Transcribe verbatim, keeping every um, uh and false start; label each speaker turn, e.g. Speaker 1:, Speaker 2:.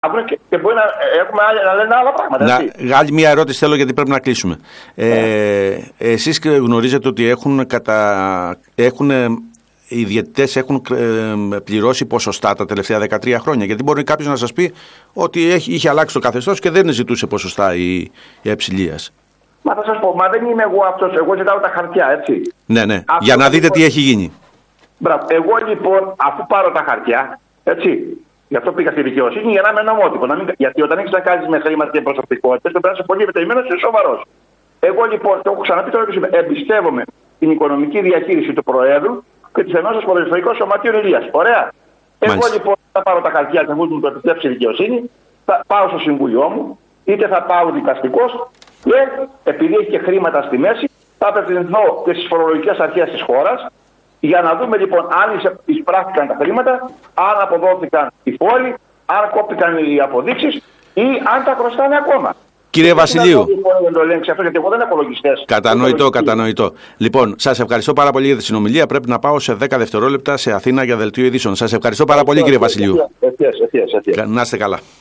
Speaker 1: αύριο και, και μπορεί να έχουμε άλλα, να λένε άλλα πράγματα.
Speaker 2: Να, άλλη μια ερώτηση θέλω γιατί πρέπει να κλείσουμε. Ε, ε, εσείς γνωρίζετε ότι έχουν, κατα... έχουν οι διαιτητές έχουν πληρώσει ποσοστά τα τελευταία δεκατρία χρόνια. Γιατί μπορεί κάποιος να σας πει ότι έχει, είχε αλλάξει το καθεστώς και δεν ζητούσε ποσοστά η, η Εψιλίας.
Speaker 1: Μα θα σας πω, μα δεν είμαι εγώ αυτός. Εγώ ζητάω τα χαρτιά, έτσι.
Speaker 2: Ναι, ναι.
Speaker 1: Αυτό
Speaker 2: για να δείτε
Speaker 1: λοιπόν,
Speaker 2: τι έχει γίνει.
Speaker 1: Μπράβο. Εγώ λοιπόν, αφού πάρω τα χαρτιά, έτσι. Γι' αυτό πήγα στη δικαιοσύνη για να είμαι νομότυπο. Να μην... Γιατί όταν έχεις να κάνεις με χρήματα και προσωπικότητες, πρέπει να είσαι πολύ επιτελημένος και σοβαρός. Εγώ λοιπόν, το έχω ξαναπεί τώρα και σήμερα, εμπιστεύομαι την οικονομική διαχείριση του Προέδρου και τη Ενώσεως Ποδοσφαιρικών Σωματείων Ηλίας. Ωραία.
Speaker 2: Μάλιστα.
Speaker 1: Εγώ λοιπόν θα πάρω τα χαρτιά και αφού μου το επιτρέψει η δικαιοσύνη, θα πάω στο Συμβούλιο μου, είτε θα πάω δικαστικός και επειδή έχει και χρήματα στη μέση, θα απευθυνθώ και στις φορολογικές αρχές της χώρας για να δούμε λοιπόν αν εισπράχθηκαν τα χρήματα, αν αποδόθηκαν οι φόροι, αν κόπηκαν οι αποδείξεις ή αν τα χρωστάνε ακόμα.
Speaker 2: Κύριε Βασιλείου. Κατανοητό, κατανοητό. Λοιπόν, σας ευχαριστώ πάρα πολύ για τη συνομιλία. Πρέπει να πάω σε δέκα δευτερόλεπτα σε Αθήνα για δελτίο ειδήσεων. Σας ευχαριστώ πάρα πολύ, κύριε Βασιλείου. Να είστε καλά.